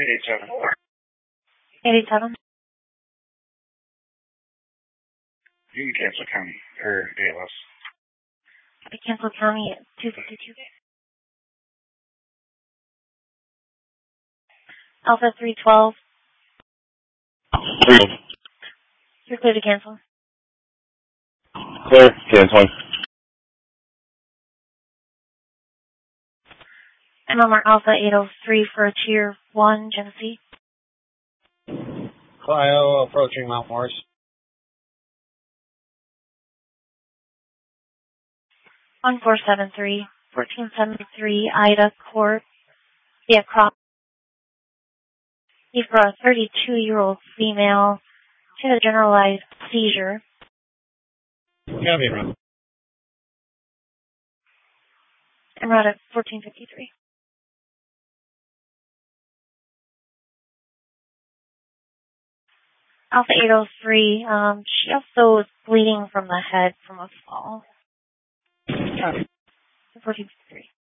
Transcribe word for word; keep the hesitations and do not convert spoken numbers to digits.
eight seven. eight eight seven. You can cancel county, or A L S. I cancel county at two fifty-two. Alpha three twelve. Three. You're clear to cancel. Clear. Canceling. And number Alpha eight oh three for a tier one, Genesee. Clio approaching Mount Morris. one four seven three, fourteen seventy-three, Ida Court. Yeah, crop. For a thirty-two-year-old female. She had a generalized seizure. Copy, run. And we're at fourteen fifty-three. Alpha eight oh three, um, she also was bleeding from the head from a fall. Copy. fourteen fifty-three.